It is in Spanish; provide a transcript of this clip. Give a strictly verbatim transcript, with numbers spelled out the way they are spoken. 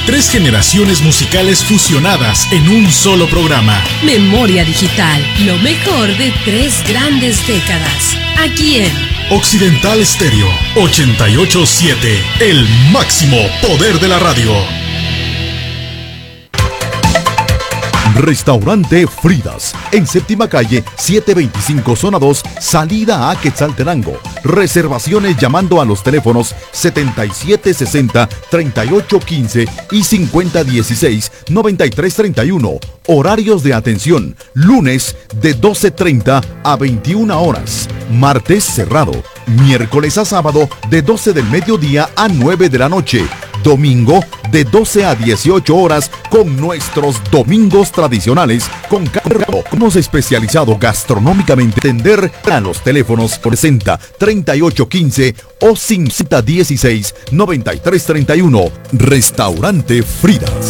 Tres generaciones musicales fusionadas en un solo programa. Memoria Digital, lo mejor de tres grandes décadas. Aquí en Occidental Stereo ochenta y ocho punto siete, el máximo poder de la radio. Restaurante Fridas, en séptima calle, setecientos veinticinco, zona dos, salida a Quetzaltenango. Reservaciones llamando a los teléfonos setenta y siete sesenta, treinta y ocho quince y cincuenta dieciséis, noventa y tres treinta y uno. Horarios de atención, lunes de doce treinta a veintiuna horas. Martes cerrado. Miércoles a sábado de doce del mediodía a nueve de la noche. Domingo de doce a dieciocho horas con nuestros domingos tradicionales con cargo. Hemos especializado gastronómicamente en atender a los teléfonos por sesenta, treinta y ocho quince o cincuenta dieciséis, noventa y tres treinta y uno. Restaurante Fridas.